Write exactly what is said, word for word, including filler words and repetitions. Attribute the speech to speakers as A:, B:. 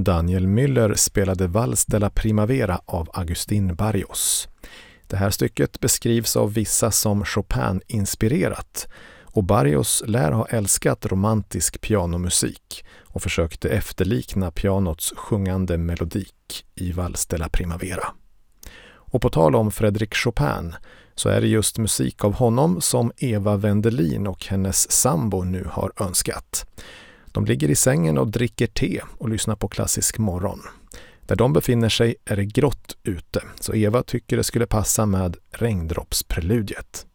A: Daniel Müller spelade Vals de la Primavera av Agustín Barrios. Det här stycket beskrivs av vissa som Chopin-inspirerat, och Barrios lär ha älskat romantisk pianomusik och försökte efterlikna pianots sjungande melodik i Vals de la Primavera. Och på tal om Frédéric Chopin så är det just musik av honom som Eva Wendelin och hennes sambo nu har önskat. De ligger i sängen och dricker te och lyssnar på klassisk morgon. Där de befinner sig är det grått ute, så Eva tycker det skulle passa med regndroppspreludiet.